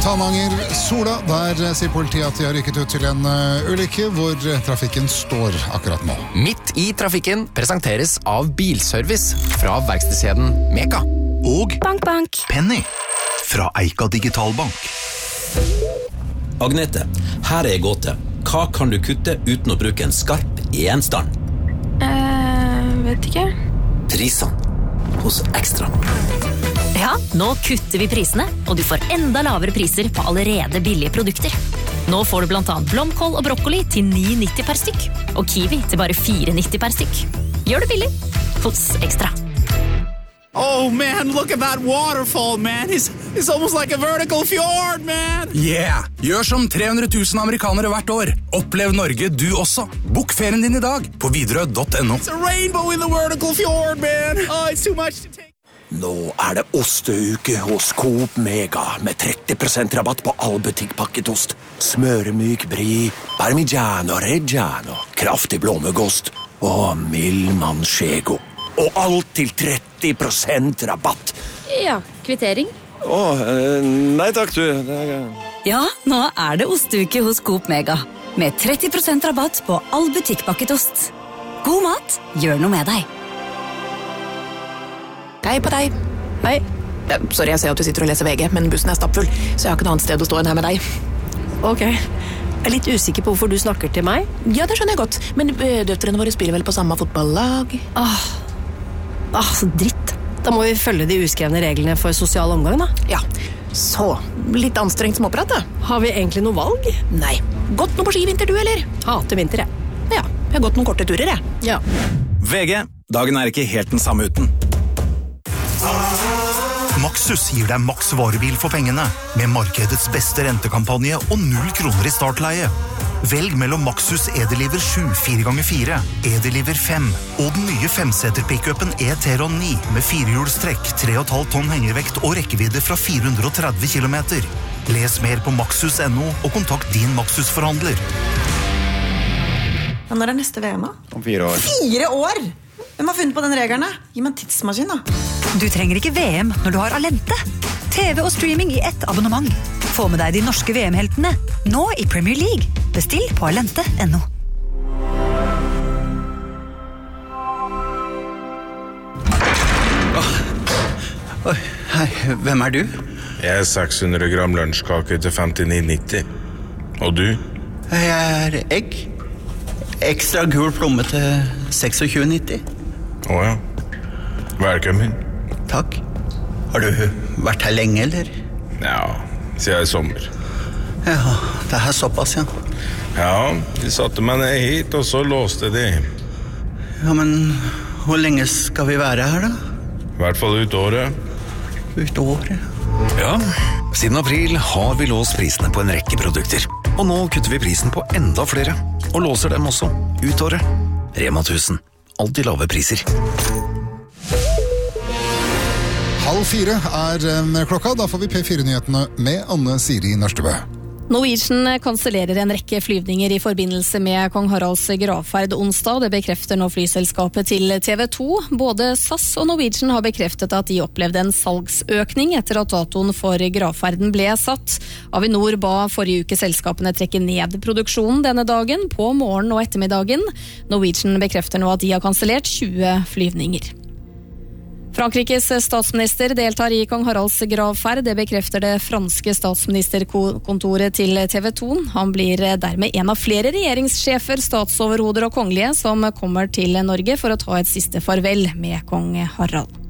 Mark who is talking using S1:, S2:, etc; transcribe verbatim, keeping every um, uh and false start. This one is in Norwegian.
S1: Tananger, Sola, der sier politiet at de har rykket ut til en uh, ulykke hvor trafikken står akkurat nå.
S2: Midt i trafikken presenteres av Bilservice fra verkstedskjeden Meka.
S3: Og
S4: Bank, bank.
S3: Penny fra Eika Digitalbank.
S5: Agnete, her er gåte. Hva kan du kutte uten å bruke en skarp gjenstand?
S4: Eh, vet ikke.
S5: Prisene hos Ekstra.
S6: Ja, nå kutter vi prisene, og du får enda lavere priser på allerede billige produkter. Nå får du blant annet blomkål og brokkoli til ni nitti per stykk, og kiwi til bare fire nitti per stykk. Gjør det billig hos Ekstra.
S7: Oh man, look at that waterfall, man. It's, it's almost like a vertical fjord, man.
S8: Yeah, gjør som tre hundre tusen amerikanere hvert år. Opplev Norge du også. Bok ferien din i dag på widerøe punktum no.
S7: It's a rainbow in the vertical fjord, man. Oh, it's too much to take.
S9: Nå er det osteuke hos Coop Mega med tretti prosent rabatt på all butikkpakket ost. Smøremyk brie, parmigiano reggiano, kraftig blåmuggost og mild manchego. Og alt til tretti prosent rabatt.
S4: Ja, kvittering.
S9: Åh, nei takk du.
S10: Ja, nå er det osteuke hos Coop Mega med tretti prosent rabatt på all butikkpakket ost. God mat, gjør noe med deg.
S11: Hei på deg. Hei. Ja, sorry, jeg ser at du sitter og leser V G, men bussen er stappfull, så jeg har ikke noe annet sted å stå enn her med deg.
S12: Ok. Jeg er litt usikker på hvorfor du snakker til meg.
S11: Ja, det skjønner jeg godt, men døtrene våre spiller vel på samme fotballag?
S12: Åh, Åh så dritt. Da må vi følge de uskrevne reglene for sosial omgang, da.
S11: Ja, så litt anstrengt småprat, da.
S12: Har vi egentlig noe valg?
S11: Nei. Gått noe på skivinter, du, eller?
S12: Hater vinter, jeg.
S11: Ja, jeg har gått noen korte turer, jeg.
S12: Ja.
S8: V G, dagen er ikke helt den samme uten.
S3: Maxus gir deg maks varebil for pengene, med markedets beste rentekampanje og null kroner i startleie. Velg mellom Maxus Edeliver sju fire ganger fire, Edeliver fem og den nye femseter-pickupen E-Teron ni med firehjulstrekk, tre komma fem tonn hengervekt og rekkevidde fra fire hundre tretti kilometer. Les mer på maxus punktum no og kontakt din Maxus-forhandler.
S13: Ja, når er neste V M?
S14: Om fire år.
S13: Fire år? Hvem har funnet på den regelen? Gi meg en tidsmaskin, da.
S10: Du trenger ikke V M når du har Alente. T V og streaming i ett abonnement. Få med deg de norske V M-heltene, nå i Premier League. Bestill på alente punktum no.
S15: Oi, hei, hvem er du?
S16: Jeg er seks hundre gram lunsjkake til femtini nitti. Og du?
S15: Jeg er egg. Ekstra gul plomme til tjueseks nitti.
S16: Åja, velkommen.
S15: Takk. Har du vært her lenge, eller?
S16: Ja, siden i sommer.
S15: Ja, det er såpass, ja.
S16: Ja, de satte meg ned hit, og så låste de.
S15: Ja, men hvor lenge skal vi være her, da?
S16: I hvert fall ut året.
S15: Ut året?
S17: Ja, siden april har vi låst prisene på en rekke produkter. Og nå kutter vi prisen på enda flere, og låser dem også ut året. Rema tusen. Alltid lave priser.
S1: Halv fire er klokka, da får vi P fire-nyhetene med Anne Siri Nørstebø.
S18: Norwegian kansellerer en rekke flyvninger i forbindelse med Kong Haralds gravferd onsdag. Det bekrefter nå flyselskapet til T V to. Både S A S og Norwegian har bekreftet at de opplevde en salgsøkning etter at datoen for gravferden ble satt. Avinor ba forrige uke selskapene trekke ned produksjonen denne dagen på morgen og ettermiddagen. Norwegian bekrefter nå at de har kansellert tjue flyvninger. Frankrikes statsminister deltar i Kong Haralds gravferd. Det bekrefter det franske statsministerkontoret til T V to. Han blir dermed en av flere regjeringssjefer, statsoverhoder og kongelige som kommer til Norge for å ta et siste farvel med kong Harald.